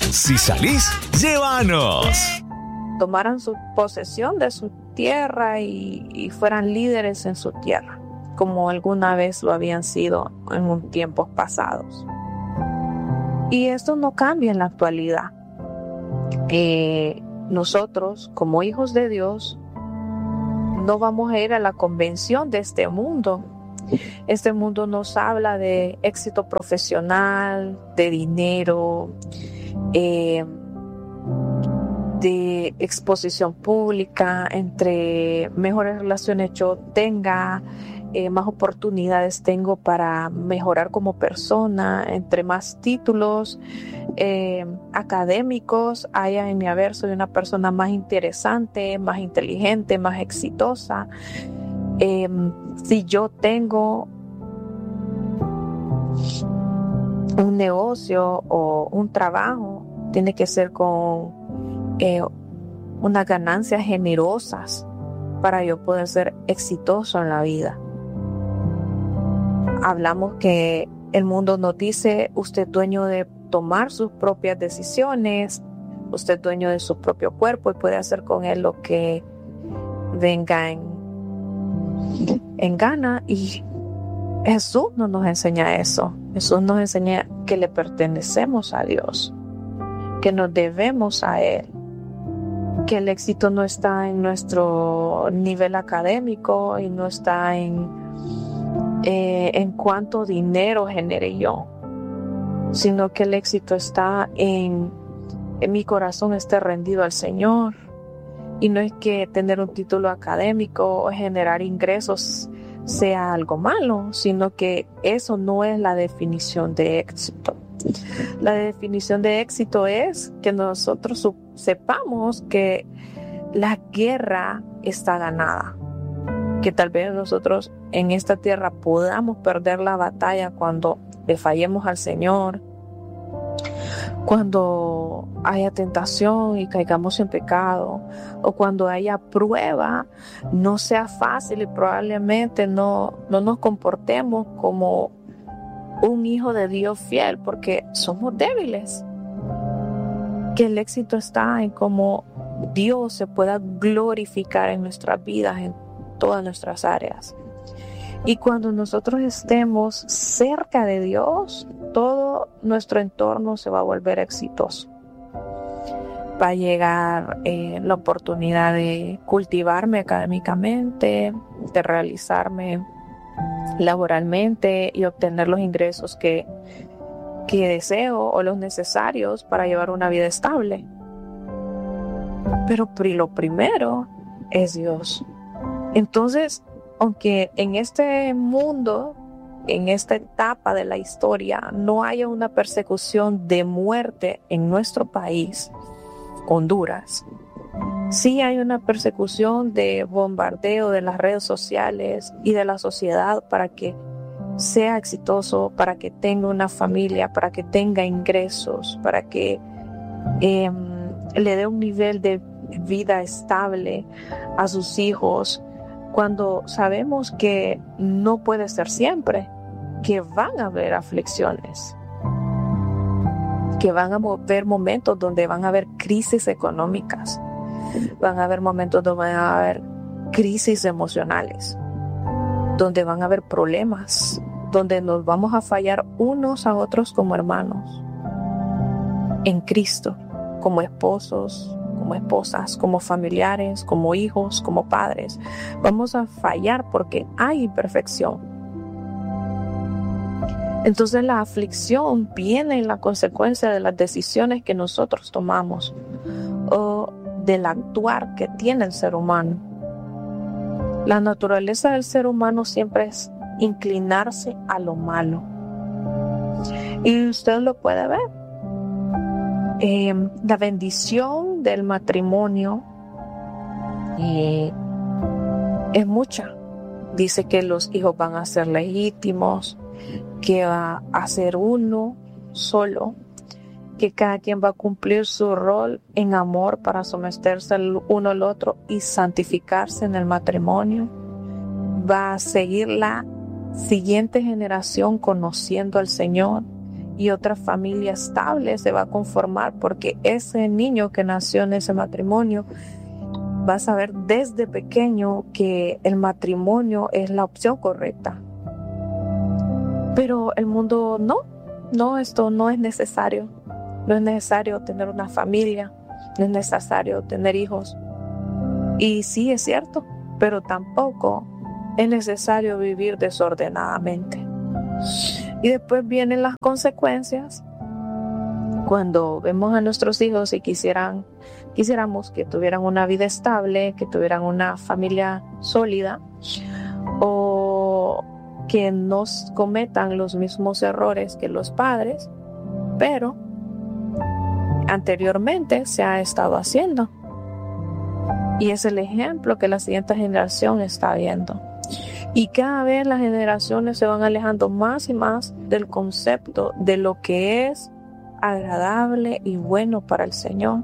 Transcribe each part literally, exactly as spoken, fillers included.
Si salís, llévanos. Tomaran su posesión de su tierra y, y fueran líderes en su tierra, como alguna vez lo habían sido en un tiempos pasados. Y esto no cambia en la actualidad. Eh, nosotros, como hijos de Dios, no vamos a ir a la convención de este mundo. Este mundo nos habla de éxito profesional, de dinero, eh, de exposición pública, entre mejores relaciones yo tenga, eh, más oportunidades tengo para mejorar como persona, entre más títulos eh, académicos haya en mi haber, soy una persona más interesante, más inteligente, más exitosa. Eh, si yo tengo un negocio o un trabajo, tiene que ser con eh, unas ganancias generosas para yo poder ser exitoso en la vida. Hablamos que el mundo nos dice, usted es dueño de tomar sus propias decisiones, usted es dueño de su propio cuerpo y puede hacer con él lo que venga en, en gana, y Jesús no nos enseña eso. Jesús nos enseña que le pertenecemos a Dios, que nos debemos a Él, que el éxito no está en nuestro nivel académico y no está en, eh, en cuánto dinero genere yo, sino que el éxito está en, en mi corazón esté rendido al Señor. Y no es que tener un título académico o generar ingresos sea algo malo, sino que eso no es la definición de éxito. La definición de éxito es que nosotros sepamos que la guerra está ganada, que tal vez nosotros en esta tierra podamos perder la batalla cuando le fallemos al Señor, cuando haya tentación y caigamos en pecado, o cuando haya prueba, no sea fácil y probablemente no, no nos comportemos como un hijo de Dios fiel, porque somos débiles. Que el éxito está en cómo Dios se pueda glorificar en nuestras vidas, en todas nuestras áreas. Y cuando nosotros estemos cerca de Dios, todo nuestro entorno se va a volver exitoso. Va a llegar eh, la oportunidad de cultivarme académicamente, de realizarme laboralmente y obtener los ingresos que, que deseo o los necesarios para llevar una vida estable. Pero lo primero es Dios. Entonces, aunque en este mundo, en esta etapa de la historia, no haya una persecución de muerte en nuestro país, Honduras, sí hay una persecución de bombardeo de las redes sociales y de la sociedad para que sea exitoso, para que tenga una familia, para que tenga ingresos, para que eh, le dé un nivel de vida estable a sus hijos, cuando sabemos que no puede ser siempre, que van a haber aflicciones, que van a haber momentos donde van a haber crisis económicas, van a haber momentos donde van a haber crisis emocionales, donde van a haber problemas, donde nos vamos a fallar unos a otros como hermanos en Cristo, como esposos, como esposas, como familiares, como hijos, como padres. Vamos a fallar porque hay imperfección. Entonces la aflicción viene en la consecuencia de las decisiones que nosotros tomamos o del actuar que tiene el ser humano. La naturaleza del ser humano siempre es inclinarse a lo malo. Y usted lo puede ver. Eh, la bendición del matrimonio eh, es mucha. Dice que los hijos van a ser legítimos, que va a ser uno solo, que cada quien va a cumplir su rol en amor para someterse el uno al otro y santificarse en el matrimonio. Va a seguir la siguiente generación conociendo al Señor y otra familia estable se va a conformar, porque ese niño que nació en ese matrimonio va a saber desde pequeño que el matrimonio es la opción correcta. Pero el mundo no, no, esto no es necesario. No es necesario tener una familia, no es necesario tener hijos. Y sí es cierto, pero tampoco es necesario vivir desordenadamente. Y después vienen las consecuencias cuando vemos a nuestros hijos y quisieran, quisiéramos que tuvieran una vida estable, que tuvieran una familia sólida, o que no cometan los mismos errores que los padres, pero anteriormente se ha estado haciendo. Y es el ejemplo que la siguiente generación está viendo. Y cada vez las generaciones se van alejando más y más del concepto de lo que es agradable y bueno para el Señor.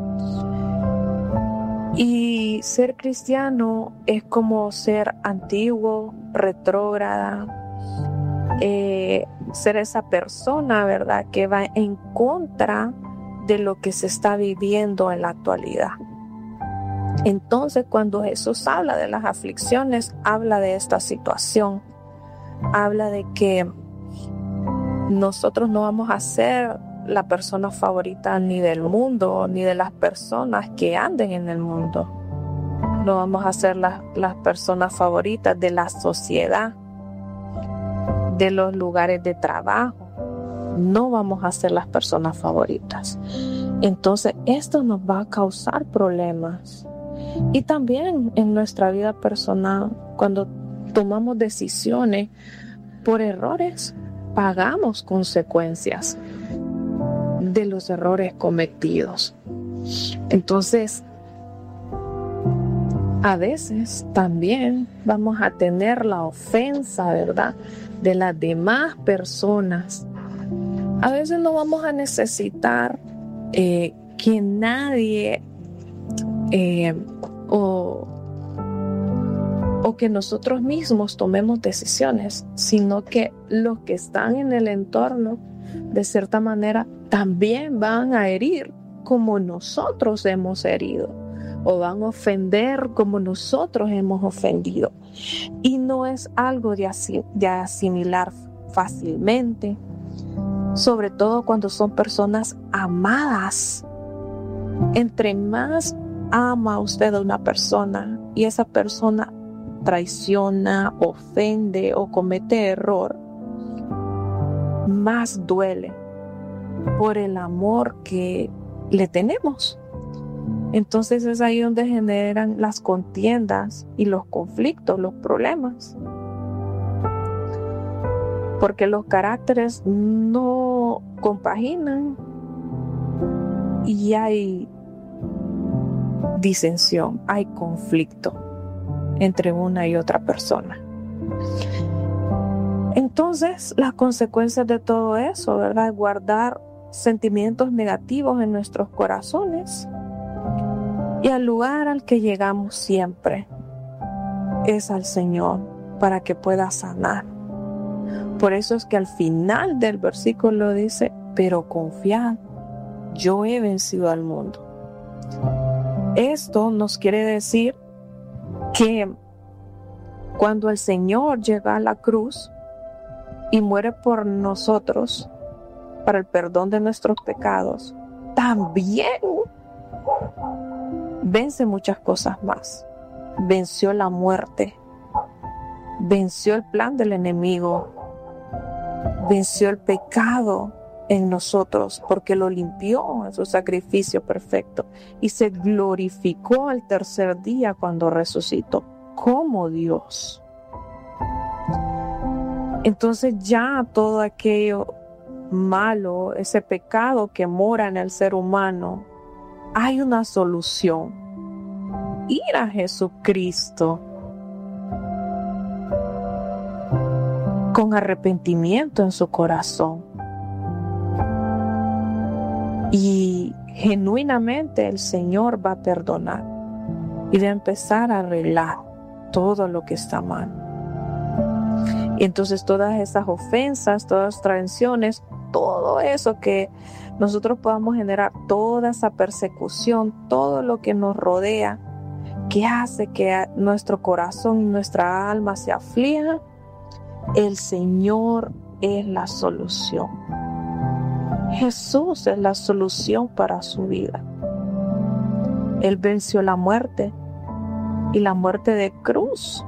Y ser cristiano es como ser antiguo, retrógrada, eh, ser esa persona, ¿verdad?, que va en contra de lo que se está viviendo en la actualidad. Entonces, cuando Jesús habla de las aflicciones, habla de esta situación, habla de que nosotros no vamos a ser la persona favorita ni del mundo, ni de las personas que anden en el mundo. No vamos a ser las, las personas favoritas de la sociedad, de los lugares de trabajo. No vamos a ser las personas favoritas. Entonces, esto nos va a causar problemas. Y también en nuestra vida personal, cuando tomamos decisiones por errores, pagamos consecuencias de los errores cometidos. Entonces, a veces también vamos a tener la ofensa, ¿verdad?, de las demás personas. A veces no vamos a necesitar eh, que nadie eh, o, o que nosotros mismos tomemos decisiones, sino que los que están en el entorno, de cierta manera, también van a herir como nosotros hemos herido, o van a ofender como nosotros hemos ofendido. Y no es algo de, asim- de asimilar fácilmente, sobre todo cuando son personas amadas. Entre más ama usted a una persona y esa persona traiciona, ofende o comete error, más duele por el amor que le tenemos. Entonces es ahí donde generan las contiendas y los conflictos, los problemas. Porque los caracteres no compaginan y hay disensión, hay conflicto entre una y otra persona. Entonces, las consecuencias de todo eso, ¿verdad?, es guardar sentimientos negativos en nuestros corazones. Y al lugar al que llegamos siempre es al Señor, para que pueda sanar. Por eso es que al final del versículo dice: pero confiad, yo he vencido al mundo. Esto nos quiere decir que cuando el Señor llega a la cruz y muere por nosotros para el perdón de nuestros pecados, también vence muchas cosas más. Venció la muerte, venció el plan del enemigo, venció el pecado en nosotros, porque lo limpió en su sacrificio perfecto, y se glorificó al tercer día cuando resucitó como Dios. Entonces ya todo aquello malo, ese pecado que mora en el ser humano, hay una solución: ir a Jesucristo con arrepentimiento en su corazón. Y genuinamente el Señor va a perdonar y va a empezar a arreglar todo lo que está mal. Y entonces todas esas ofensas, todas las traiciones todo eso que nosotros podamos generar, toda esa persecución, todo lo que nos rodea, que hace que nuestro corazón y nuestra alma se aflija, el Señor es la solución. Jesús es la solución para su vida. Él venció la muerte y la muerte de cruz.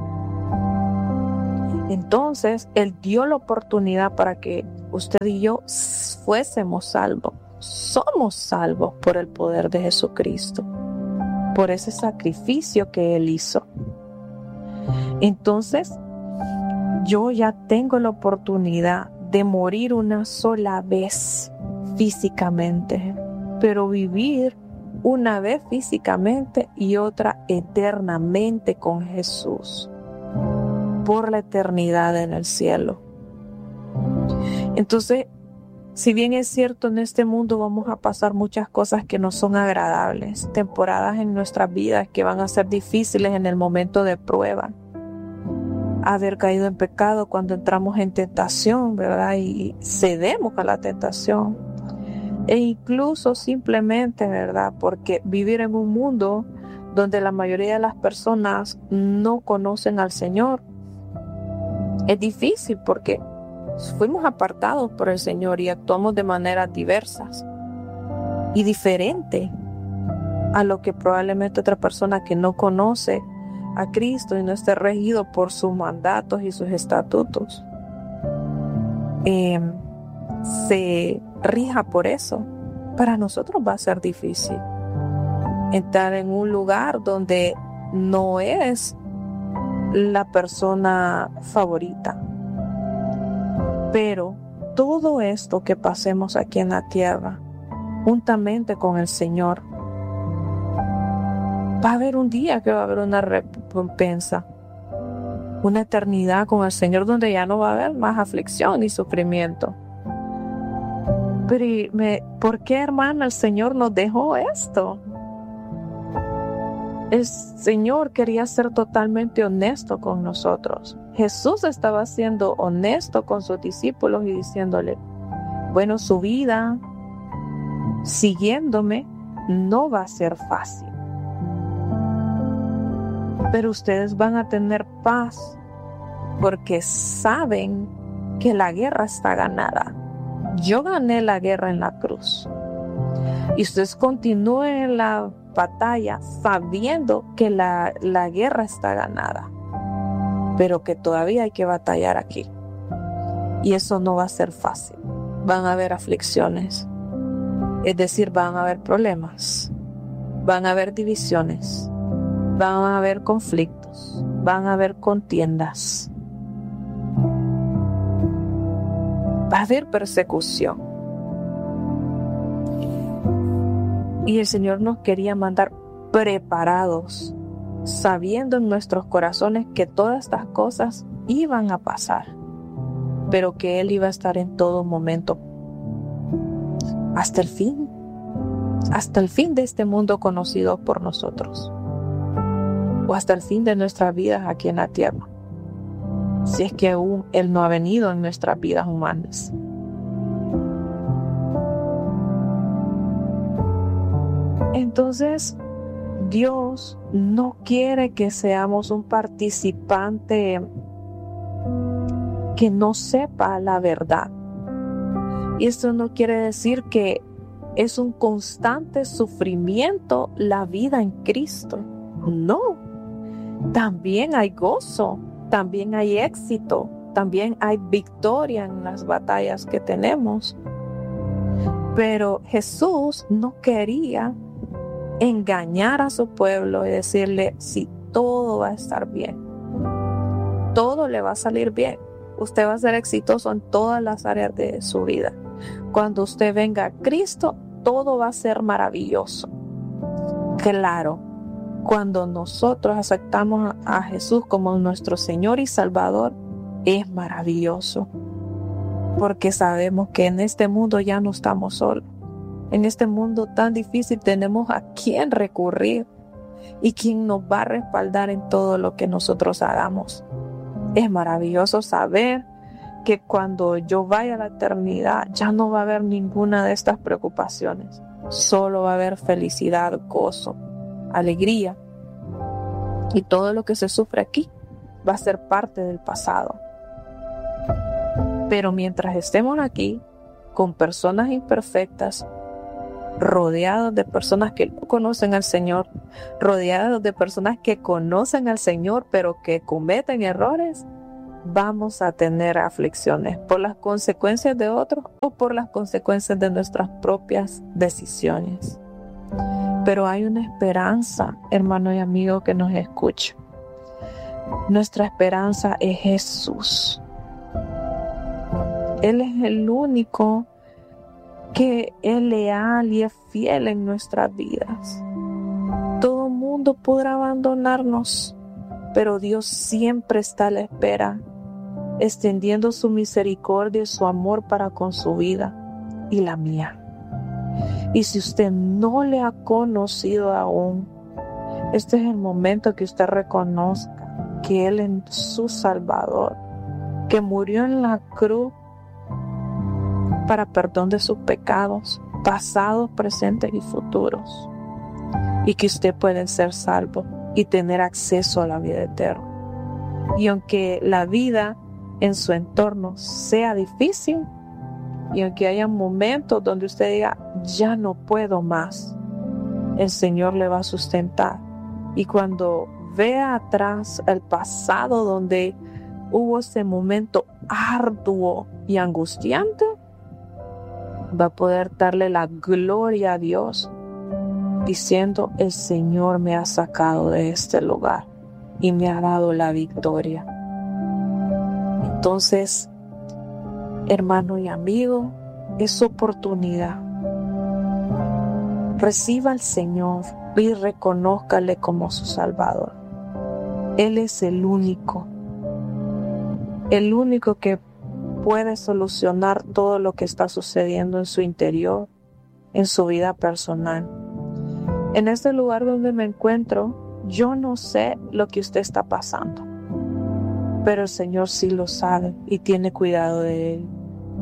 Entonces, Él dio la oportunidad para que usted y yo fuésemos salvos. Somos salvos por el poder de Jesucristo, por ese sacrificio que Él hizo. Entonces, yo ya tengo la oportunidad de morir una sola vez físicamente, pero vivir una vez físicamente y otra eternamente con Jesús, por la eternidad en el cielo. Entonces, si bien es cierto, en este mundo vamos a pasar muchas cosas que no son agradables, temporadas en nuestras vidas que van a ser difíciles en el momento de prueba, haber caído en pecado cuando entramos en tentación, ¿verdad? Y cedemos a la tentación. E incluso simplemente, ¿verdad? Porque vivir en un mundo donde la mayoría de las personas no conocen al Señor es difícil, porque fuimos apartados por el Señor y actuamos de maneras diversas y diferentes a lo que probablemente otra persona que no conoce a Cristo y no esté regido por sus mandatos y sus estatutos eh, se rija por eso. Para nosotros va a ser difícil entrar en un lugar donde no eres la persona favorita. Pero todo esto que pasemos aquí en la tierra, juntamente con el Señor, va a haber un día que va a haber una recompensa, una eternidad con el Señor donde ya no va a haber más aflicción ni sufrimiento. Pero me, ¿por qué, hermana, el Señor nos dejó esto? El Señor quería ser totalmente honesto con nosotros. Jesús estaba siendo honesto con sus discípulos y diciéndole, bueno, su vida siguiéndome no va a ser fácil, pero ustedes van a tener paz porque saben que la guerra está ganada. Yo gané la guerra en la cruz y ustedes continúen la batalla sabiendo que la, la guerra está ganada, pero que todavía hay que batallar aquí, y eso no va a ser fácil. Van a haber aflicciones, es decir, van a haber problemas, van a haber divisiones, van a haber conflictos, van a haber contiendas, va a haber persecución. Y el Señor nos quería mandar preparados, sabiendo en nuestros corazones que todas estas cosas iban a pasar, pero que Él iba a estar en todo momento, hasta el fin, hasta el fin de este mundo conocido por nosotros, o hasta el fin de nuestras vidas aquí en la tierra, si es que aún Él no ha venido en nuestras vidas humanas. Entonces, Dios no quiere que seamos un participante que no sepa la verdad. Y esto no quiere decir que es un constante sufrimiento la vida en Cristo. No. También hay gozo, también hay éxito, también hay victoria en las batallas que tenemos. Pero Jesús no quería engañar a su pueblo y decirle, sí, todo va a estar bien, todo le va a salir bien, usted va a ser exitoso en todas las áreas de su vida. Cuando usted venga a Cristo, todo va a ser maravilloso. Claro, cuando nosotros aceptamos a Jesús como nuestro Señor y Salvador, es maravilloso, porque sabemos que en este mundo ya no estamos solos. En este mundo tan difícil tenemos a quien recurrir y quien nos va a respaldar en todo lo que nosotros hagamos. Es maravilloso saber que cuando yo vaya a la eternidad ya no va a haber ninguna de estas preocupaciones. Solo va a haber felicidad, gozo, alegría. Y todo lo que se sufre aquí va a ser parte del pasado. Pero mientras estemos aquí, con personas imperfectas, rodeados de personas que no conocen al Señor, rodeados de personas que conocen al Señor, pero que cometen errores, vamos a tener aflicciones por las consecuencias de otros o por las consecuencias de nuestras propias decisiones. Pero hay una esperanza, hermano y amigo que nos escucha. Nuestra esperanza es Jesús. Él es el único que es leal y es fiel en nuestras vidas. Todo mundo podrá abandonarnos, pero Dios siempre está a la espera, extendiendo su misericordia y su amor para con su vida y la mía. Y si usted no le ha conocido aún, este es el momento que usted reconozca que Él es su Salvador, que murió en la cruz para perdón de sus pecados, pasados, presentes y futuros, y que usted puede ser salvo y tener acceso a la vida eterna. Y aunque la vida en su entorno sea difícil, y aunque haya momentos donde usted diga, ya no puedo más, el Señor le va a sustentar. Y cuando vea atrás el pasado donde hubo ese momento arduo y angustiante, va a poder darle la gloria a Dios, diciendo, el Señor me ha sacado de este lugar y me ha dado la victoria. Entonces, hermano y amigo, es su oportunidad. Reciba al Señor y reconózcale como su Salvador. Él es el único, el único que puede solucionar todo lo que está sucediendo en su interior, en su vida personal. En este lugar donde me encuentro, yo no sé lo que usted está pasando, pero el Señor sí lo sabe y tiene cuidado de él.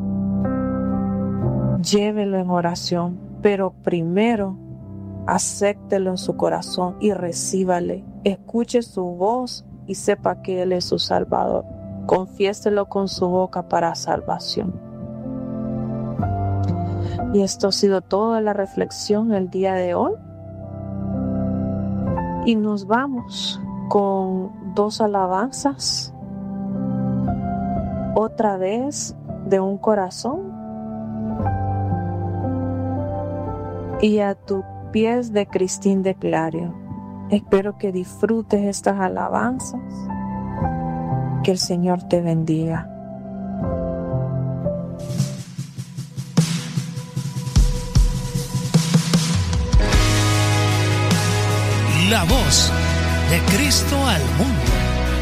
Llévelo en oración, pero primero acéptelo en su corazón y recíbale. Escuche su voz y sepa que Él es su Salvador. Confiéselo con su boca para salvación. Y esto ha sido toda la reflexión el día de hoy. Y nos vamos con dos alabanzas. Otra vez de un corazón. Y a tus pies de Cristín de Clario. Espero que disfrutes estas alabanzas. Que el Señor te bendiga. La voz de Cristo al mundo.